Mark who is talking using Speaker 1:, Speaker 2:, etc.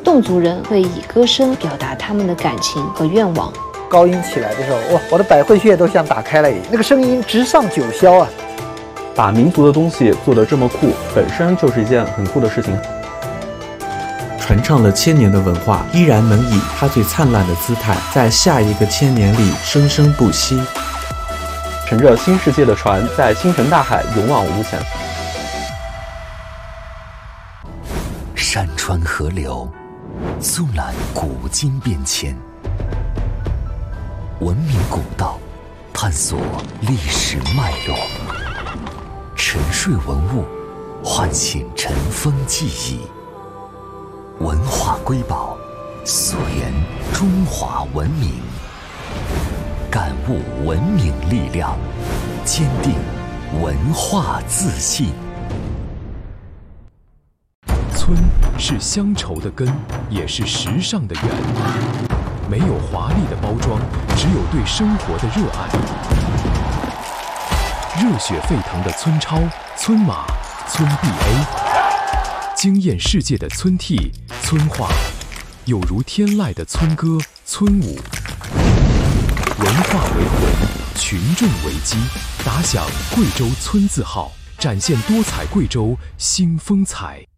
Speaker 1: 侗族人会以歌声表达他们的感情和愿望。
Speaker 2: 高音起来的时候，哇，我的百会穴都像打开了一样，那个声音直上九霄啊！
Speaker 3: 把民族的东西做得这么酷，本身就是一件很酷的事情。
Speaker 4: 传唱了千年的文化，依然能以它最灿烂的姿态，在下一个千年里生生不息。
Speaker 3: 乘着新世界的船，在星辰大海勇往无前。
Speaker 5: 山川河流，纵览古今变迁，文明古道，探索历史脉络，沉睡文物，唤醒尘封记忆。文化瑰宝，溯源中华文明，感悟文明力量，坚定文化自信。
Speaker 6: 村是乡愁的根，也是时尚的源。没有华丽的包装，只有对生活的热爱。热血沸腾的村超、村马、村 BA， 惊艳世界的村 T、村话，有如天籁的村歌、村舞。文化为魂，群众为基，打响贵州村字号，展现多彩贵州新风采。